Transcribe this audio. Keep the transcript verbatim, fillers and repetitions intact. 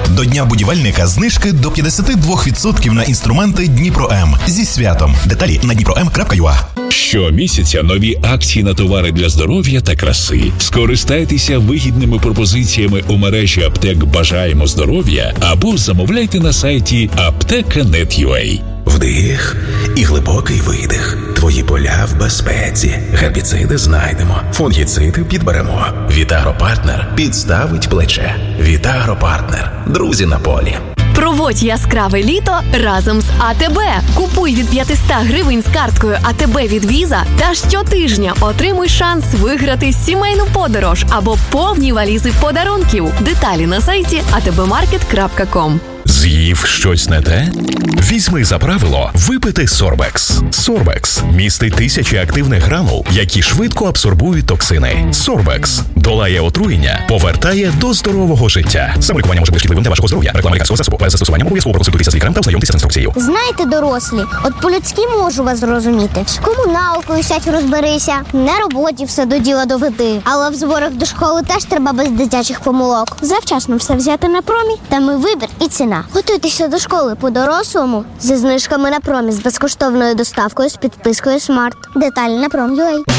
До Дня будівельника знижки до п'ятдесят два відсотки на інструменти Дніпро М. Зі святом. Деталі на дніпро ем крапка ю а. Щомісяця нові акції на товари для здоров'я та краси. Скористайтеся вигідними пропозиціями у мережі аптек «Бажаємо здоров'я» або замовляйте на сайті аптека крапка нет крапка ю а. Вдих і глибокий видих. Твої поля в безпеці. Гербіциди знайдемо. Фунгіциди підберемо. Вітагропартнер підставить плече. Вітагропартнер. Друзі на полі. Проводь яскраве літо разом з а те бе. Купуй від п'ятсот гривень з карткою а те бе від Віза та щотижня отримуй шанс виграти сімейну подорож або повні валізи подарунків. Деталі на сайті а те бе маркет крапка ком. З'їв щось не те? Візьми за правило випити Сорбекс. Сорбекс містить тисячі активних гранул, які швидко абсорбують токсини. Сорбекс долає отруєння, повертає до здорового життя. Саме лікування може бути шкідливим для вашого здоров'я. Реклама лікарського засобу. Перед застосуванням обов'язково проконсультуйтеся з лікарем та ознайомтеся з інструкцією. Знаєте, дорослі, от по-людськи можу вас зрозуміти. З комуналкою сядь розберися, на роботі все до діла доведи. Але в зборах до школи теж треба без дитячих помилок. Завчасно все взяти на промі, там і вибір, і ціна. Готуйтеся до школи по-дорослому зі знижками на промі з безкоштовною доставкою з підпискою Смарт. Деталі на пром крапка ю а.